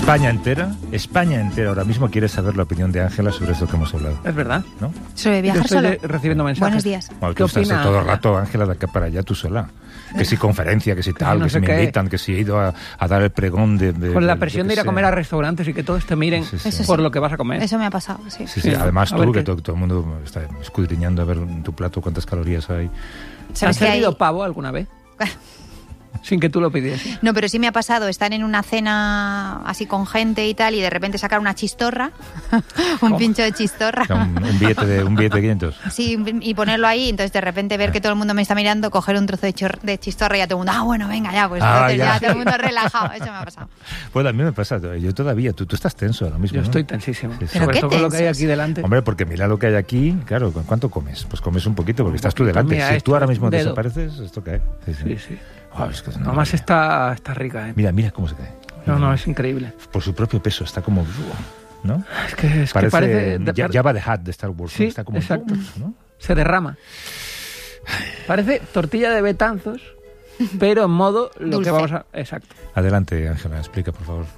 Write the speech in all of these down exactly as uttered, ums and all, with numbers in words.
España entera, España entera ahora mismo quiere saber la opinión de Ángela sobre esto que hemos hablado. Es verdad. ¿No? Sobre viajar Yo estoy solo. recibiendo mensajes. Buenos días. Bueno, ¿Qué tú estás opina, todo el Ángela? rato, Ángela, de acá para allá tú sola. Que si conferencia, que si Que tal, si no que sé si me qué. invitan, que si he ido a, a dar el pregón de... de Con la de- presión yo de ir qué a comer sé. a restaurantes y que todos te miren Sí, sí. Eso por sí. lo que vas a comer. Eso me ha pasado, sí. Sí, sí, Sí. además A ver tú, que qué- todo, todo el mundo está escudriñando a ver en tu plato cuántas calorías hay. ¿Te has ¿Sabes que hay- servido pavo alguna vez? Sin que tú lo pidieses. No, pero sí me ha pasado estar en una cena así con gente y tal y de repente sacar una chistorra, un ¿Cómo? pincho de chistorra. O sea, un, un billete de un billete de quinientos. Sí, y ponerlo ahí, entonces de repente ver que todo el mundo me está mirando, coger un trozo de, chor- de chistorra y ya todo el mundo, ah, bueno, venga, ya, pues Ah, entonces ya. ya. todo el mundo relajado, eso me ha pasado. Pues a mí me pasa, yo todavía, tú, tú estás tenso ahora mismo, Yo ¿no? estoy tensísimo. Sí, sí. ¿Pero Sobre qué todo con lo que hay tensos? aquí delante. Hombre, porque mira lo que hay aquí, claro, ¿cu- ¿cuánto comes? Pues comes un poquito porque estás tú poquito, delante. mira Si esto, tú ahora mismo un dedo. desapareces, esto cae. Sí, sí. Sí, sí. Joder, es que es una Además maravilla. está, está rica, ¿eh? Mira, mira cómo se cae. No, no, es increíble. Por su propio peso, está como... ¿no? Es que, es Parece, que parece... de- ya, Jabba the Hutt de Star Wars, ¿no? Sí, Está como... exacto. ¿no? Se derrama. Parece tortilla de Betanzos, pero en modo lo Dulce. que vamos a... Exacto. Adelante, Ángela, explica, por favor.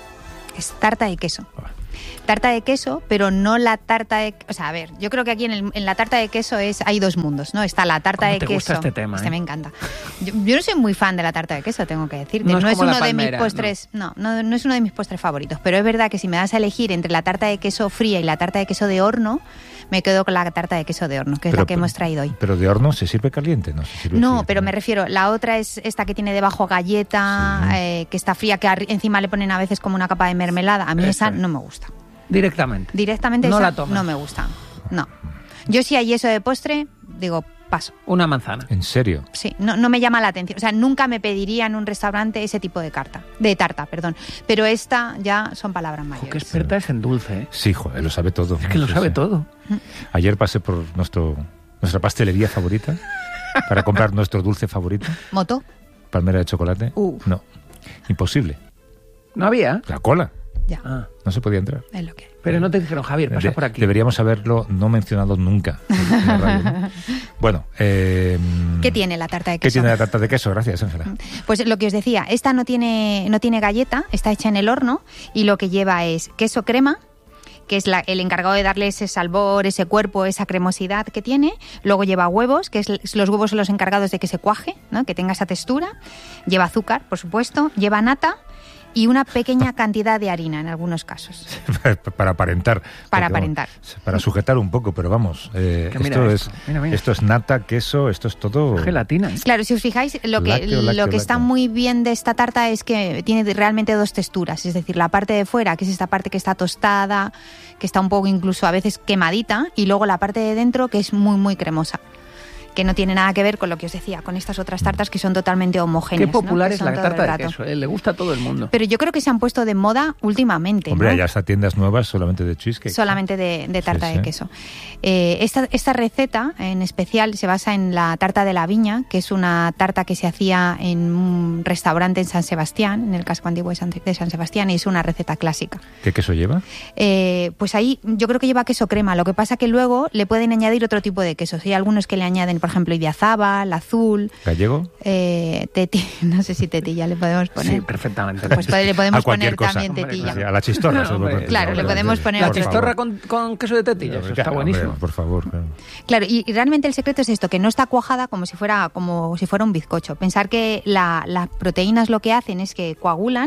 Es tarta de queso. Ah. Tarta de queso, pero no la tarta de... O sea, a ver, yo creo que aquí en, el- en la tarta de queso es hay dos mundos, ¿no? Está la tarta ¿Cómo de te queso... gusta este tema, eh? me encanta. Yo, yo no soy muy fan de la tarta de queso, tengo que decirte. No No, es es como uno la de mis palmera, postres... No. No, no es uno de mis postres favoritos, pero es verdad que si me das a elegir entre la tarta de queso fría y la tarta de queso de horno, me quedo con la tarta de queso de horno, que es Pero- la que hemos traído hoy. Pero de horno se sirve caliente, ¿no? Se sirve No, fría, pero ¿no? me refiero, la otra es esta que tiene debajo galleta, Sí. eh, que está fría, que arri- encima le ponen a veces como una capa de mermelada. A mí Eso esa es. no me gusta. Directamente. Directamente No esa la tomas. no me gusta. No. Yo si hay eso de postre, digo, paso. Una manzana. ¿En serio? Sí, no, no me llama la atención. O sea, nunca me pediría en un restaurante ese tipo de carta, de tarta, perdón. Pero esta ya son palabras Jo, qué mayores. experta es en dulce, ¿eh? Sí, joder, lo sabe todo. Es que lo Sí, sabe sí. todo. Ayer pasé por nuestro nuestra pastelería favorita para comprar nuestro dulce favorito, ¿Moto? palmera de chocolate. Uh. No, imposible. ¿No había? La cola, Ya, Ah. no se podía entrar. es lo que hay. Pero no te dijeron, Javier, pasa De- por aquí. Deberíamos haberlo no mencionado nunca en la radio, ¿no? Bueno, eh, ¿Qué tiene la tarta de ¿qué queso? tiene la tarta de queso? Gracias, Ángela. Pues lo que os decía, esta no tiene, no tiene galleta, está hecha en el horno y lo que lleva es queso crema, que es la- el encargado de darle ese sabor, ese cuerpo, esa cremosidad que tiene. Luego lleva huevos, que es, los huevos son los encargados de que se cuaje, ¿no? Que tenga esa textura. Lleva azúcar, por supuesto. Lleva nata y una pequeña cantidad de harina en algunos casos. Para aparentar. Para Porque, aparentar. vamos, para sujetar un poco, pero vamos. eh, Que mira esto, esto, es, mira, mira. esto es nata, queso, esto es todo... Gelatina. ¿eh? Claro, si os fijáis, lo que, Lácteo, lácteo, lo que está lácteo. muy bien de esta tarta es que tiene realmente dos texturas. Es decir, la parte de fuera, que es esta parte que está tostada, que está un poco incluso a veces quemadita, y luego la parte de dentro que es muy, muy cremosa. Que no tiene nada que ver con lo que os decía, con estas otras tartas que son totalmente homogéneas. Qué popular ¿no? Que es son la todo tarta el de rato. queso, ¿eh? Le gusta a todo el mundo. Pero yo creo que se han puesto de moda últimamente. Hombre, ¿no? ya está tiendas nuevas solamente de cheesecake. Solamente de, de tarta Sí, de sí. queso. Eh, esta, esta receta en especial se basa en la tarta de la viña, que es una tarta que se hacía en un restaurante en San Sebastián, en el casco antiguo de San, de San Sebastián, y es una receta clásica. ¿Qué queso lleva? Eh, pues ahí yo creo que lleva queso crema, lo que pasa que luego le pueden añadir otro tipo de quesos. Hay algunos que le añaden, por ejemplo, idiazábal, azul, ¿Gallego? eh, teti, no sé si tetilla le podemos poner. Sí, perfectamente. Pues le podemos A cualquier poner cosa. también Hombre, tetilla. Sí, a la chistorra. No, se hombre, puede- claro, le hombre, podemos sí. poner La por chistorra favor. con, con queso de tetilla, eso está Hombre, buenísimo. por favor. claro. Claro, y, y realmente el secreto es esto, que no está cuajada como si fuera como si fuera un bizcocho. Pensar que la- las proteínas lo que hacen es que coagulan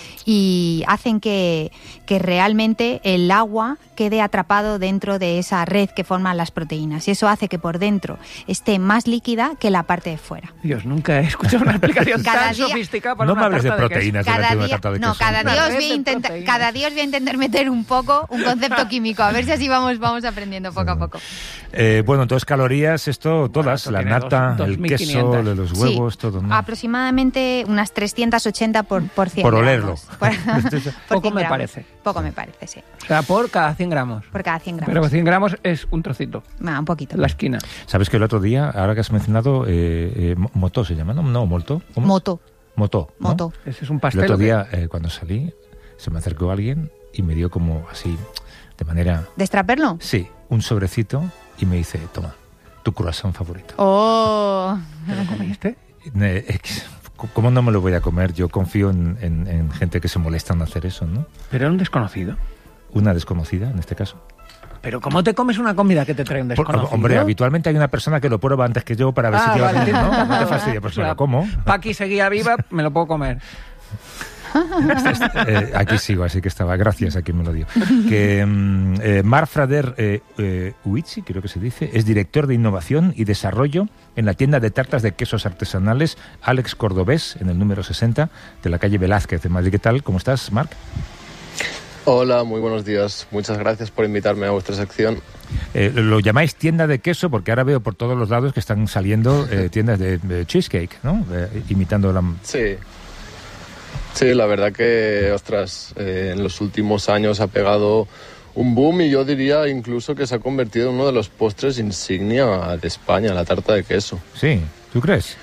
y hacen que, que realmente el agua quede atrapado dentro de esa red que forman las proteínas. Y eso hace que por dentro esté más líquida que la parte de fuera. Dios, nunca he escuchado una explicación Cada tan día- sofisticada para No una me hables de tarta queso. proteínas delante Cada de una día, tarta de no, queso. cada Una día, os red voy a de intentar, proteínas. cada día os voy a intentar meter un poco un concepto químico, a ver si así vamos, vamos aprendiendo poco a poco. Eh, bueno, entonces calorías, esto, todas, esto la tiene nata, dos- el queso, 2500. los huevos, Sí, todo, ¿no? aproximadamente unas trescientas ochenta por, por cien Por gramos. olerlo. Por, por Poco cien me gramos. parece. Poco me parece, sí. O sea, por cada cien gramos. Por cada cien gramos. Pero cien gramos es un trocito, Ah, un poquito. en la esquina. ¿Sabes que el otro día, ahora que has mencionado, eh, eh, mo- Moto se llama, ¿no? No, Molto. ¿Cómo? Moto, Moto. ¿no? moto. Ese es un El pastel. otro ¿o qué? día, eh, cuando salí, se me acercó alguien y me dio como así, de manera... ¿Destraperlo? Sí, un sobrecito y me dice, toma, tu croissant favorito. Oh. ¿Te lo comiste? Eh, ex- ¿Cómo no me lo voy a comer? Yo confío en, en, en gente que se molesta en hacer eso, ¿no? Pero era un desconocido. Una desconocida, en este caso. ¿Pero cómo te comes una comida que te trae un desconocido? Por, hombre, habitualmente hay una persona que lo prueba antes que yo para ver ah, si te va vale, bien, ¿no? vale, No te fastidia, pues me lo como. Paqui seguía viva, me lo puedo comer. eh, aquí sigo, así que estaba. Gracias a quien me lo dio. Que eh, Marc Frader eh, eh, Uichi, creo que se dice, es director de innovación y desarrollo en la tienda de tartas de quesos artesanales Alex Cordobés, en el número sesenta de la calle Velázquez de Madrid. ¿Qué tal? ¿Cómo estás, Marc? Hola, muy buenos días. Muchas gracias por invitarme a vuestra sección. Eh, lo llamáis tienda de queso porque ahora veo por todos los lados que están saliendo eh, tiendas de, de cheesecake, ¿no? Eh, imitando la... Sí. Sí, la verdad que, ostras, eh, en los últimos años ha pegado un boom y yo diría incluso que se ha convertido en uno de los postres insignia de España, la tarta de queso. Sí, ¿tú crees?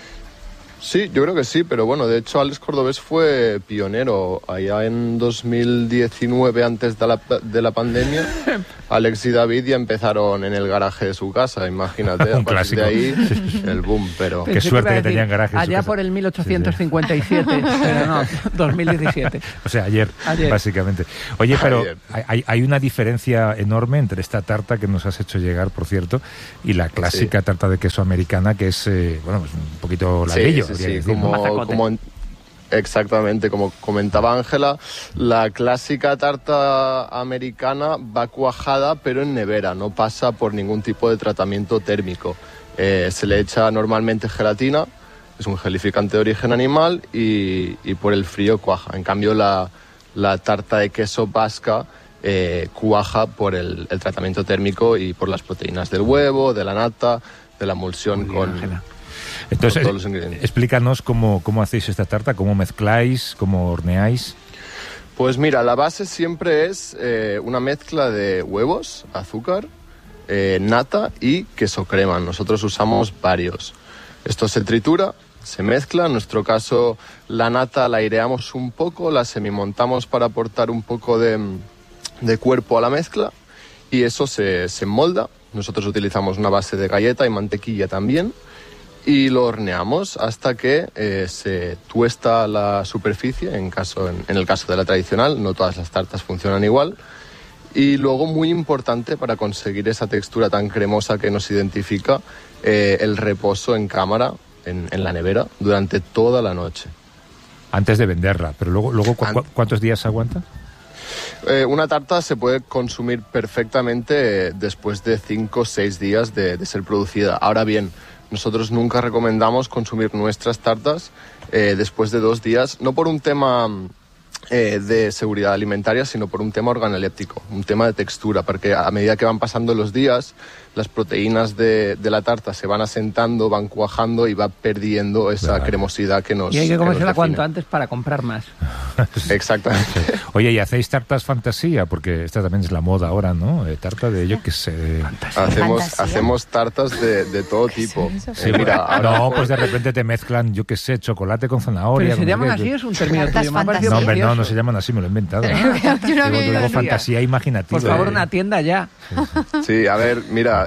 Sí, yo creo que sí, pero bueno, de hecho Alex Cordobés fue pionero allá en dos mil diecinueve, antes de la, de la pandemia. Alex y David ya empezaron en el garaje de su casa, imagínate, a partir de ahí el boom, pero... Qué suerte que, que tenían garaje en allá su casa. Por el mil ochocientos cincuenta y siete, sí, sí. Pero no, dos mil diecisiete. O sea, ayer, ayer. básicamente. Oye, pero hay, hay una diferencia enorme entre esta tarta que nos has hecho llegar, por cierto, y la clásica sí. tarta de queso americana, que es, eh, bueno, pues un poquito ladrillo. Sí, sí, sí, como, como, exactamente, como comentaba Ángela, la clásica tarta americana va cuajada pero en nevera, no pasa por ningún tipo de tratamiento térmico. Eh, se le echa normalmente gelatina, es un gelificante de origen animal y, y por el frío cuaja. En cambio la, la tarta de queso vasca eh, cuaja por el, el tratamiento térmico y por las proteínas del huevo, de la nata, de la emulsión con... Ángela. Entonces, explícanos cómo, cómo hacéis esta tarta, cómo mezcláis, cómo horneáis. Pues mira, la base siempre es eh, una mezcla de huevos, azúcar, eh, nata y queso crema. Nosotros usamos varios. Esto se tritura, se mezcla. En nuestro caso, la nata la aireamos un poco, la semimontamos para aportar un poco de, de cuerpo a la mezcla y eso se, se molda. Nosotros utilizamos una base de galleta y mantequilla también. Y lo horneamos hasta que eh, se tuesta la superficie, en, caso, en, en el caso de la tradicional, no todas las tartas funcionan igual. Y luego, muy importante para conseguir esa textura tan cremosa que nos identifica, eh, el reposo en cámara, en, en la nevera, durante toda la noche. Antes de venderla, pero luego, luego ¿cu Ant ¿cuántos días aguanta? Eh, una tarta se puede consumir perfectamente eh, después de cinco o seis días de, de ser producida. Ahora bien, nosotros nunca recomendamos consumir nuestras tartas eh, después de dos días, no por un tema eh, de seguridad alimentaria, sino por un tema organoléptico, un tema de textura, porque a medida que van pasando los días, las proteínas de, de la tarta se van asentando, van cuajando y va perdiendo esa vale. cremosidad que nos Y hay que comérsela que cuanto antes para comprar más. Exactamente. Oye, ¿y hacéis tartas fantasía? Porque esta también es la moda ahora, ¿no? Eh, tarta de yo que sé... Hacemos, hacemos tartas de, de todo tipo. Sí, eh, mira, ahora no, pues de repente te mezclan, yo que sé, chocolate con zanahoria. ¿Pero se llaman así? ¿Es un término tuyo? No, hombre, no, no se llaman así, me lo he inventado. ¿no? Yo no digo, digo fantasía imaginativa. Por favor, una tienda ya. Sí, sí. sí, a ver, mira,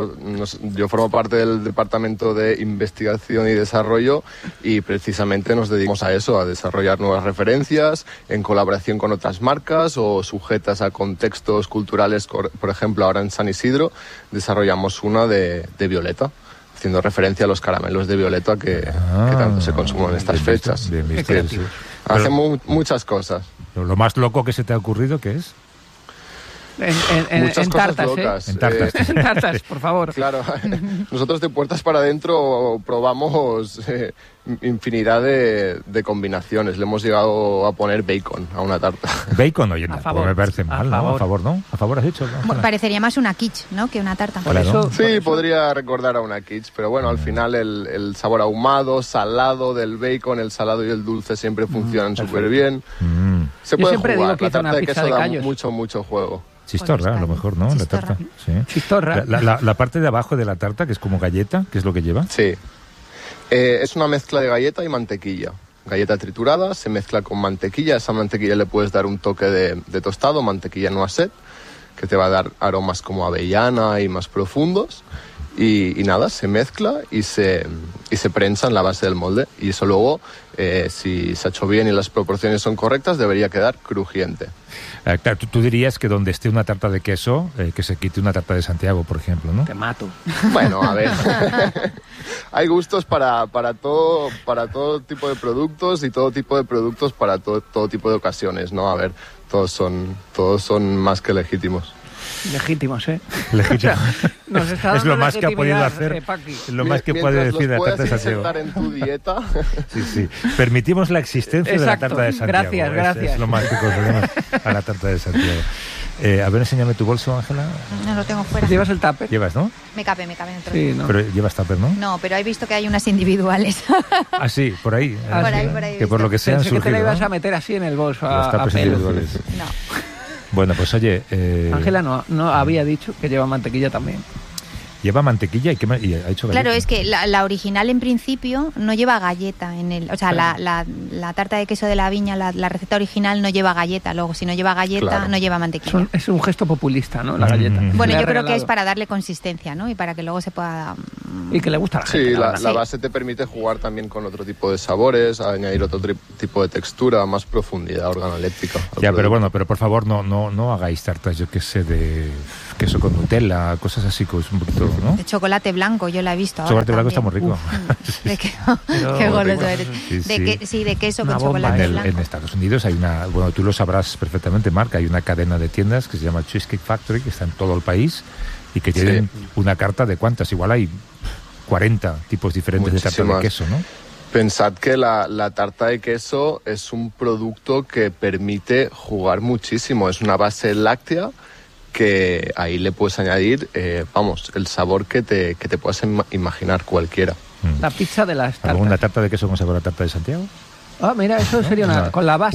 yo formo parte del Departamento de Investigación y Desarrollo y precisamente nos dedicamos a eso, a desarrollar nuevas referencias en colaboración con otras marcas o sujetas a contextos culturales. Por ejemplo, ahora en San Isidro desarrollamos una de, de Violeta, haciendo referencia a los caramelos de Violeta que, ah, que tanto se consumen en estas bien fechas. Bien visto, sí. Sí. Hacemos muchas cosas. Lo más loco que se te ha ocurrido, ¿qué es? En, en, en, Muchas en cosas tartas, locas. ¿eh? En tartas, eh, en tartas, por favor. Claro, nosotros de puertas para adentro probamos eh, infinidad de, de combinaciones. Le hemos llegado a poner bacon a una tarta. Bacon, oye, no, pues me parece mal, ¿no? A favor, ¿no? A favor has dicho. Bueno, parecería más una quiche, ¿no? Que una tarta. Por eso, sí, por eso... podría recordar a una quiche, pero bueno, al final el, el sabor ahumado, salado del bacon, el salado y el dulce siempre funcionan mm, súper bien. Mm. Se puede Yo siempre jugar. Digo que la tarta una de queso de da mucho, mucho juego. Chistorra, a lo mejor, ¿no? Chistorra. La tarta. Sí. Chistorra. La, la, la parte de abajo de la tarta, que es como galleta, ¿qué es lo que lleva? Sí. Eh, es una mezcla de galleta y mantequilla. Galleta triturada, se mezcla con mantequilla. A esa mantequilla le puedes dar un toque de, de tostado, mantequilla noisette, que te va a dar aromas como avellana y más profundos. Y, y nada, se mezcla y se, y se prensa en la base del molde. Y eso luego, eh, si se ha hecho bien y las proporciones son correctas, debería quedar crujiente. Eh, claro, tú, tú dirías que donde esté una tarta de queso, eh, que se quite una tarta de Santiago, por ejemplo, ¿no? Te mato. Bueno, a ver, hay gustos para, para, todo, para todo tipo de productos y todo tipo de productos para todo, todo tipo de ocasiones, ¿no? A ver, todos son, todos son más que legítimos. Legítimos, ¿eh? Legítimo. O sea, nos está Es lo dando más que ha podido legitimidad, hacer, eh, Paqui. es lo más que Mientras puede decir la los tarta de puedas Santiago. insertar en tu dieta. Sí, sí. Permitimos la existencia Exacto. de la tarta de Santiago. Gracias, es, gracias. Es lo más que concedemos a la tarta de Santiago. Eh, a ver, enséñame tu bolso, Ángela. No lo tengo fuera. ¿Llevas el tupper? Llevas, ¿no? Me cabe, me cabe dentro. Sí, ¿no? Pero llevas tupper, ¿no? No, pero he visto que hay unas individuales. Ah, sí, por ahí. Ah, por sí. ahí, por ahí. he Que por visto. lo que sea han Pensé que te surgido, la ibas ¿no? a meter así en el bolso Los a, a tuppers pelo. individuales. No. Bueno, pues oye... eh, Ángela no, no había dicho que lleva mantequilla también. Lleva mantequilla y, ¿qué ma- y ha hecho galleta. Claro, es que la, la original en principio no lleva galleta en el, o sea, la, la, la tarta de queso de la viña, la, la receta original no lleva galleta. Luego, si no lleva galleta, Claro. no lleva Es mantequilla. un, es un gesto populista, ¿no? La Mm. galleta. Bueno, Le ha yo creo que regalado. es para darle consistencia, ¿no? Y para que luego se pueda. mm, Y que le gusta a la gente. Sí, la, verdad. la Sí. base te permite jugar también con otro tipo de sabores, añadir otro tri- tipo de textura, más profundidad organoléptica. al Ya, pero producto. bueno, pero por favor no no no hagáis tartas, yo qué sé, de queso con Nutella, cosas así, pues un poquito, ¿no? De chocolate blanco, yo la he visto. ahora Chocolate blanco está muy también. rico. Uf, de que- Pero- qué goloso rico. eres. Sí, De sí. que- sí, de queso Una con bomba. chocolate En, el- blanco. en Estados Unidos hay una, bueno, tú lo sabrás perfectamente, Marc, hay una cadena de tiendas que se llama Cheesecake Factory, que está en todo el país y que tienen una carta de cuántas, igual hay cuarenta tipos diferentes de tarta de Muchísimas. queso, ¿no? Pensad que la, la tarta de queso es un producto que permite jugar muchísimo. Es una base láctea que ahí le puedes añadir, eh, vamos, el sabor que te, que te puedas ima- imaginar cualquiera. La pizza de las ¿Alguna tartas. tarta de queso con sabor a tarta de Santiago? Ah, mira, eso sería una... No. Con la base.